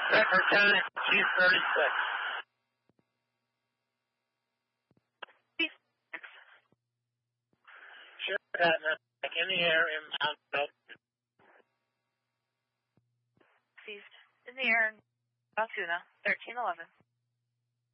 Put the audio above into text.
Record time 2:36. Sure, back in the air, inbound, nope. Seized in the air, Altoona, 1311.